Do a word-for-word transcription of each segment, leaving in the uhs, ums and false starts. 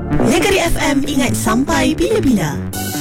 Negeri F M, ingat sampai bila-bila.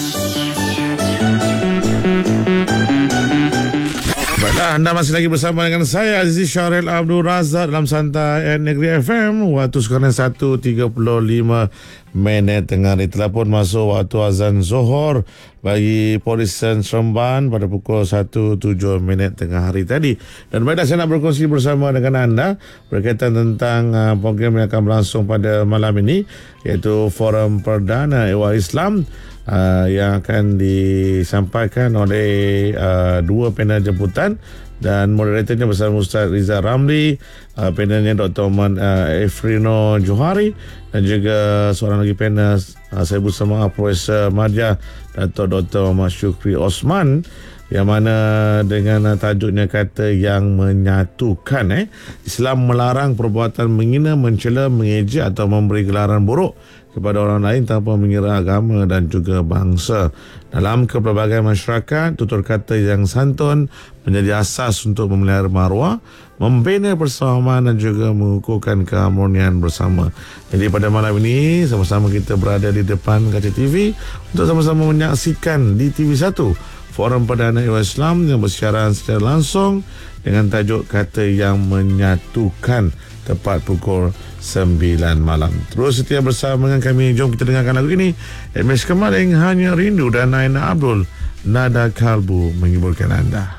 Baiklah, anda masih lagi bersama dengan saya Aziz Syaril Abdul Razak dalam Santai at Negeri F M. Waktu sekarang satu tiga puluh lima minit tengah hari. Telah pun masuk waktu azan Zohor bagi Polisen Seremban pada pukul satu tujuh minit tengah hari tadi. Dan baiklah, saya nak berkongsi bersama dengan anda berkaitan tentang uh, program yang akan berlangsung pada malam ini, iaitu Forum Perdana Ehwal Islam Uh, yang akan disampaikan oleh uh, dua panel jemputan, dan moderatornya bersama Ustaz Rizal Ramli, uh, panelnya Doktor Oman uh, Efrino Johari, dan juga seorang lagi panel uh, saya bersama Profesor Madya Dato' Doktor Muhammad Syukri Osman, yang mana dengan uh, tajuknya kata yang menyatukan. eh Islam melarang perbuatan menghina, mencela, mengejek atau memberi gelaran buruk kepada orang lain tanpa mengira agama dan juga bangsa. Dalam kepelbagaian masyarakat, tutur kata yang santun menjadi asas untuk memelihara maruah, membina persamaan dan juga mengukuhkan keharmonian bersama. Jadi pada malam ini sama-sama kita berada di depan kaca T V untuk sama-sama menyaksikan di T V satu Forum Perdana Ehwal Islam yang bersiaran secara langsung dengan tajuk kata yang menyatukan, tepat pukul sembilan malam. Terus setia bersama dengan kami. Jom kita dengarkan lagu ini. M S Kemaling, Hanya Rindu, dan Naina Abdul, Nada Kalbu, menghiburkan anda.